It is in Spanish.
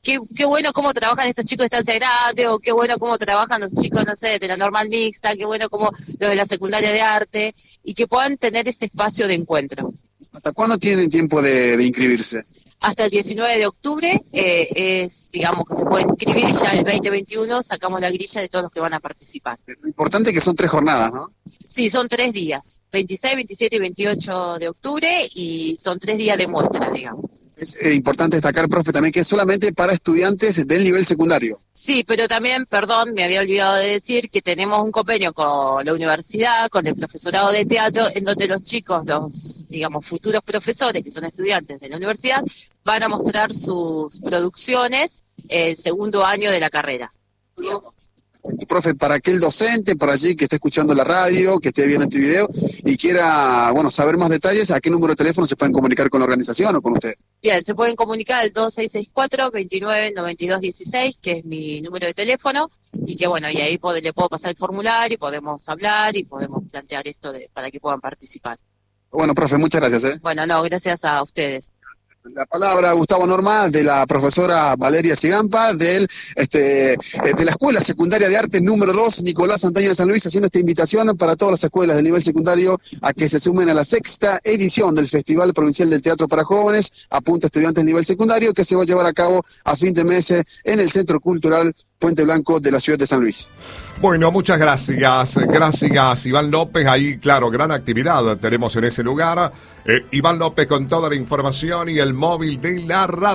qué bueno cómo trabajan estos chicos de Estancia Grande, o qué bueno cómo trabajan los chicos, no sé, de la normal mixta, qué bueno cómo los de la secundaria de arte, y que puedan tener ese espacio de encuentro. ¿Hasta cuándo tienen tiempo de inscribirse? Hasta el 19 de octubre digamos que se puede inscribir, y ya el 2021 sacamos la grilla de todos los que van a participar. Lo importante es que son 3 jornadas, ¿no? Sí, son 3 días, 26, 27 y 28 de octubre, y son 3 días de muestra, digamos. Es importante destacar, profe, también que es solamente para estudiantes del nivel secundario. Sí, pero también, perdón, me había olvidado de decir que tenemos un convenio con la universidad, con el profesorado de teatro, en donde los chicos, los, digamos, futuros profesores, que son estudiantes de la universidad, van a mostrar sus producciones el segundo año de la carrera, digamos. Y, profe, para aquel docente por allí que esté escuchando la radio, que esté viendo este video y quiera, bueno, saber más detalles, ¿a qué número de teléfono se pueden comunicar con la organización o con usted? Bien, se pueden comunicar al 2664-299216, que es mi número de teléfono, y que bueno, y ahí le puedo pasar el formulario, y podemos hablar y podemos plantear esto para que puedan participar. Bueno, profe, muchas gracias. Bueno, no, gracias a ustedes. La palabra, Gustavo Norma, de la profesora Valeria Sigampa, de la Escuela Secundaria de Arte número 2, Nicolás Antonio de San Luis, haciendo esta invitación para todas las escuelas del nivel secundario a que se sumen a la 6ª edición del Festival Provincial del Teatro para Jóvenes, apunta estudiantes del nivel secundario, que se va a llevar a cabo a fin de mes en el Centro Cultural Puente Blanco de la ciudad de San Luis. Bueno, muchas gracias. Gracias, Iván López. Ahí, claro, gran actividad tenemos en ese lugar. Iván López con toda la información y el móvil de la radio.